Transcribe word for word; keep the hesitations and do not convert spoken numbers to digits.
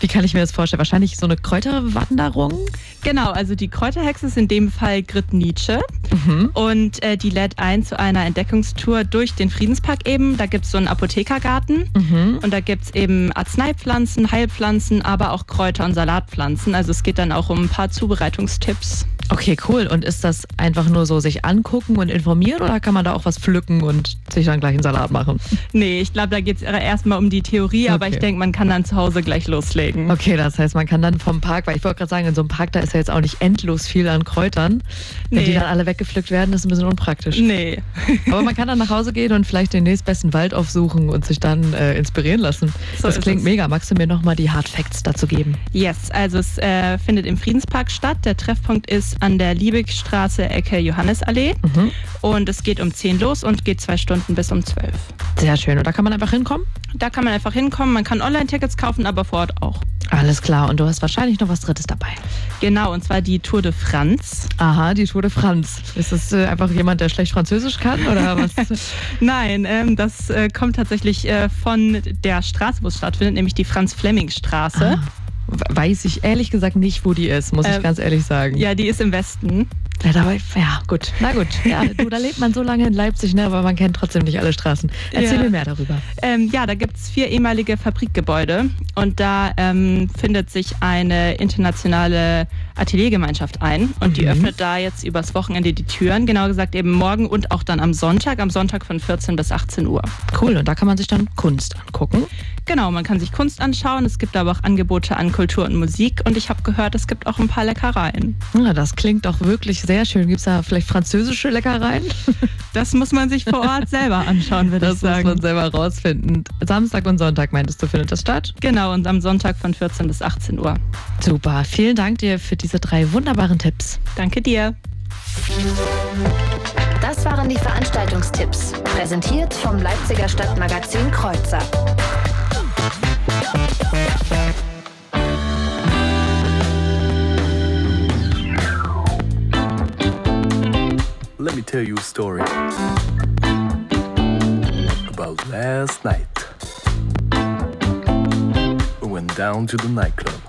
Wie kann ich mir das vorstellen? Wahrscheinlich so eine Kräuterwanderung? Genau, also die Kräuterhexe ist in dem Fall Grit Nietzsche. Mhm. Und äh, die lädt ein zu einer Entdeckungstour durch den Friedenspark eben. Da gibt es so einen Apothekergarten. Mhm. Und da gibt es eben Arzneipflanzen, Heilpflanzen, aber auch Kräuter- und Salatpflanzen. Also es geht dann auch um ein paar Zubereitungstipps. Okay, cool. Und ist das einfach nur so sich angucken und informieren oder kann man da auch was pflücken und sich dann gleich einen Salat machen? Nee, ich glaube, da geht es erstmal um die Theorie, okay. Aber ich denke, man kann dann zu Hause gleich loslegen. Okay, das heißt, man kann dann vom Park, weil ich wollte gerade sagen, in so einem Park, da ist ja jetzt auch nicht endlos viel an Kräutern. Wenn nee. die dann alle weggepflückt werden, ist ein bisschen unpraktisch. Nee. Aber man kann dann nach Hause gehen und vielleicht den nächstbesten Wald aufsuchen und sich dann äh, inspirieren lassen. So das klingt es. mega. Magst du mir nochmal die Hard Facts dazu geben? Yes, also es äh, findet im Friedenspark statt. Der Treffpunkt ist an der Liebigstraße, Ecke Johannesallee. Mhm. Und es geht um zehn los und geht zwei Stunden bis um zwölf. Sehr schön. Und da kann man einfach hinkommen? Da kann man einfach hinkommen. Man kann Online-Tickets kaufen, aber vor Ort auch. Alles klar. Und du hast wahrscheinlich noch was Drittes dabei. Genau, und zwar die Tour de France. Aha, die Tour de France. Ist das äh, einfach jemand, der schlecht Französisch kann oder was? Nein, ähm, das äh, kommt tatsächlich äh, von der Straße, wo es stattfindet, nämlich die Franz-Fleming-Straße. Ah. Weiß ich ehrlich gesagt nicht, wo die ist, muss ich ähm, ganz ehrlich sagen. Ja, die ist im Westen. Ja, dabei, ja gut, na gut. Ja, du, da lebt man so lange in Leipzig, ne, aber man kennt trotzdem nicht alle Straßen. Erzähl ja. mir mehr darüber. Ähm, ja, da gibt es vier ehemalige Fabrikgebäude und da ähm, findet sich eine internationale Ateliergemeinschaft ein und mhm. die öffnet da jetzt übers Wochenende die Türen, genau gesagt eben morgen und auch dann am Sonntag, am Sonntag von vierzehn bis achtzehn Uhr. Cool, und da kann man sich dann Kunst angucken? Genau, man kann sich Kunst anschauen, es gibt aber auch Angebote an Kultur und Musik und ich habe gehört, es gibt auch ein paar Leckereien. Ja, das klingt doch wirklich sehr schön. Gibt es da vielleicht französische Leckereien? Das muss man sich vor Ort selber anschauen, würde ich sagen. Das muss man selber rausfinden. Samstag und Sonntag, meintest du, findet das statt? Genau, und am Sonntag von vierzehn bis achtzehn Uhr. Super, vielen Dank dir für diese drei wunderbaren Tipps. Danke dir. Das waren die Veranstaltungstipps, präsentiert vom Leipziger Stadtmagazin Kreuzer. Let me tell you a story about last night. We went down to the nightclub.